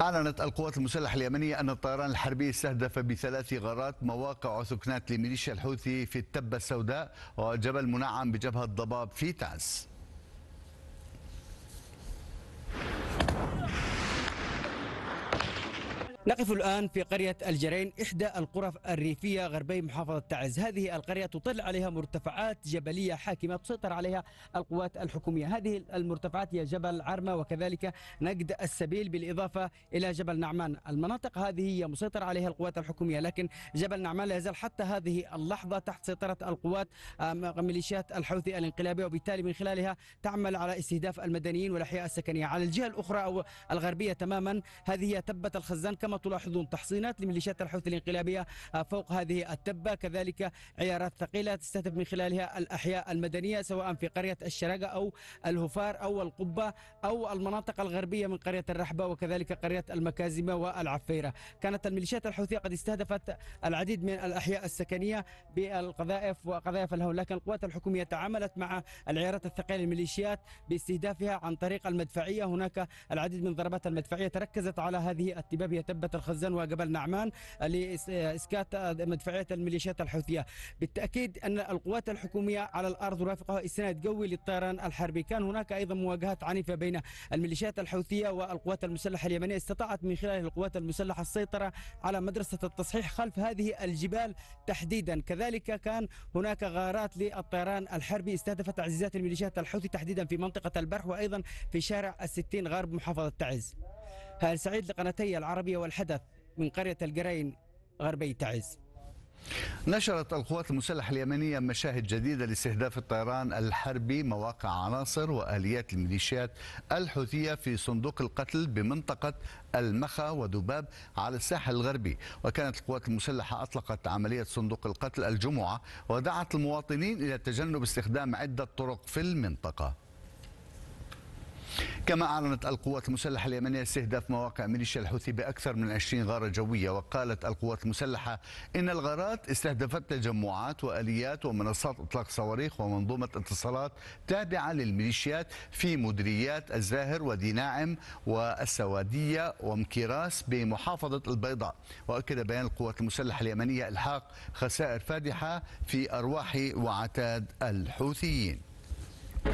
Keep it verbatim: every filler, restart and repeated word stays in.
أعلنت القوات المسلحة اليمنية أن الطيران الحربي استهدف بثلاث غارات مواقع وسكنات لميليشيا الحوثي في التبة السوداء وجبل منعم بجبهة ضباب في تعز. نقف الآن في قرية الجرين، إحدى القرى الريفية غربي محافظة تعز. هذه القرية تطل عليها مرتفعات جبلية حاكمة تسيطر عليها القوات الحكومية. هذه المرتفعات هي جبل عرمة وكذلك نقد السبيل بالإضافة إلى جبل نعمان. المناطق هذه هي مسيطر عليها القوات الحكومية، لكن جبل نعمان لا يزال حتى هذه اللحظة تحت سيطرة القوات ميليشيات الحوثي الانقلابية، وبالتالي من خلالها تعمل على استهداف المدنيين والأحياء السكنية. على الجهة الأخرى أو الغربية تماما هذه هي تبة الخزان، كما تلاحظون تحصينات لميليشيات الحوثي الانقلابية فوق هذه التبة، كذلك عيارات ثقيلة تستهدف من خلالها الأحياء المدنية سواء في قرية الشرقة أو الهفار أو القبة أو المناطق الغربية من قرية الرحبة وكذلك قرية المكازمة والعفيرة. كانت الميليشيات الحوثية قد استهدفت العديد من الأحياء السكنية بالقذائف وقذائف الهون، لكن القوات الحكومية تعاملت مع العيارات الثقيلة للميليشيات باستهدافها عن طريق المدفعية. هناك العديد من ضربات المدفعية تركزت على هذه التباب، هي تبة الخزان وجبل نعمان، لإسكات مدفعية الميليشيات الحوثية. بالتأكيد أن القوات الحكومية على الأرض رافقها إسناد قوي للطيران الحربي. كان هناك أيضا مواجهات عنيفة بين الميليشيات الحوثية والقوات المسلحة اليمنية، استطاعت من خلال القوات المسلحة السيطرة على مدرسة التصحيح خلف هذه الجبال تحديدا. كذلك كان هناك غارات للطيران الحربي استهدفت تعزيزات الميليشيات الحوثي تحديدا في منطقة البرح وأيضا في شارع الستين غرب محافظة تعز. هل سعيد لقناتي العربية والحدث من قرية الجرين غربي تعز. نشرت القوات المسلحة اليمنية مشاهد جديدة لاستهداف الطيران الحربي مواقع عناصر وآليات الميليشيات الحوثية في صندوق القتل بمنطقة المخا ودباب على الساحل الغربي. وكانت القوات المسلحة أطلقت عملية صندوق القتل الجمعة ودعت المواطنين إلى تجنب استخدام عدة طرق في المنطقة. كما أعلنت القوات المسلحة اليمنية استهداف مواقع ميليشيا الحوثي بأكثر من عشرين غارة جوية. وقالت القوات المسلحة إن الغارات استهدفت تجمعات وآليات ومنصات إطلاق صواريخ ومنظومة اتصالات تابعة للميليشيات في مديريات الزاهر ودي ناعم والسوادية ومكيراس بمحافظة البيضاء. وأكد بيان القوات المسلحة اليمنية إلحاق خسائر فادحة في أرواح وعتاد الحوثيين.